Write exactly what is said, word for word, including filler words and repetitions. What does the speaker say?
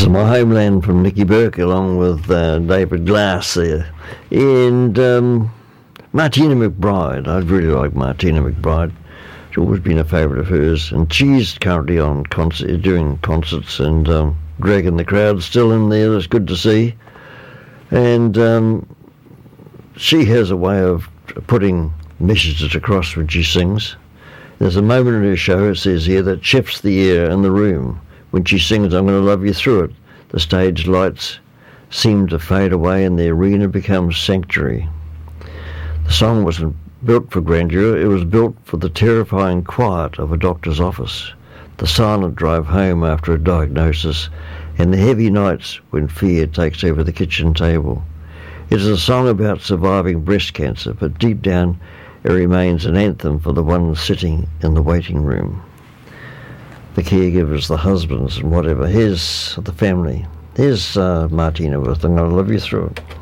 This is My Homeland from Nicky Burke, along with uh, David Glass there. And um, Martina McBride. I really like Martina McBride. It's always been a favourite of hers. And she's currently on concert, doing concerts and um, dragging the crowd still in there. It's good to see. And um, she has a way of putting messages across when she sings. There's a moment in her show, it says here, that shifts the air in the room. When she sings, I'm going to love you through it. The stage lights seem to fade away and the arena becomes sanctuary. The song wasn't built for grandeur, it was built for the terrifying quiet of a doctor's office, the silent drive home after a diagnosis, and the heavy nights when fear takes over the kitchen table. It is a song about surviving breast cancer, but deep down it remains an anthem for the ones sitting in the waiting room. The caregivers, the husbands, and whatever. Here's the family. Here's uh, Martina with I'm going to love you through it.